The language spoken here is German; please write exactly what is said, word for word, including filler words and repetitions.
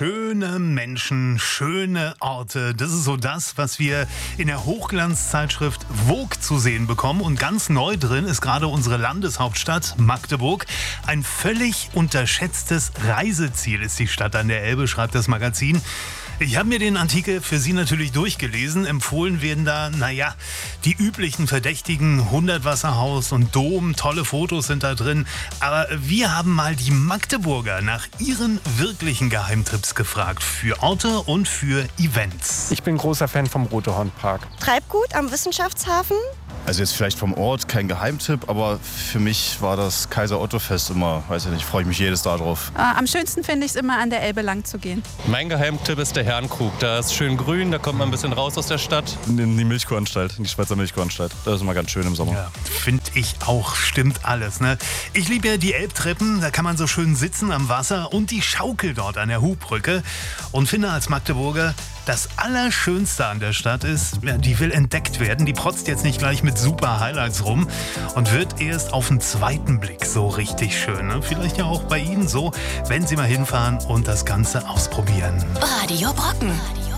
Schöne Menschen, schöne Orte. Das ist so das, was wir in der Hochglanzzeitschrift Vogue zu sehen bekommen. Und ganz neu drin ist gerade unsere Landeshauptstadt Magdeburg. Ein völlig unterschätztes Reiseziel ist die Stadt an der Elbe, schreibt das Magazin. Ich habe mir den Artikel für Sie natürlich durchgelesen. Empfohlen werden da, naja, die üblichen Verdächtigen, Hundertwasserhaus und Dom. Tolle Fotos sind da drin. Aber wir haben mal die Magdeburger nach ihren wirklichen Geheimtipps gefragt. Für Orte und für Events. Ich bin großer Fan vom Rote-Horn-Park. Treibgut am Wissenschaftshafen? Also jetzt vielleicht vom Ort kein Geheimtipp, aber für mich war das Kaiser-Otto-Fest immer, weiß ich nicht, freue ich mich jedes Jahr drauf. Äh, am schönsten finde ich es immer, an der Elbe lang zu gehen. Mein Geheimtipp ist der Herrenkrug. Da ist schön grün, da kommt man ein bisschen raus aus der Stadt. In die Milchkuhanstalt, in die Schweizer Milchkuhanstalt. Das ist immer ganz schön im Sommer. Ja, finde ich auch, stimmt alles. Ne? Ich liebe ja die Elbtreppen, da kann man so schön sitzen am Wasser und die Schaukel dort an der Hubbrücke. Und finde als Magdeburger, das Allerschönste an der Stadt ist, ja, die will entdeckt werden. Die protzt jetzt nicht gleich mit super Highlights rum und wird erst auf den zweiten Blick so richtig schön. Ne? Vielleicht ja auch bei Ihnen so, wenn Sie mal hinfahren und das Ganze ausprobieren. Radio Brocken.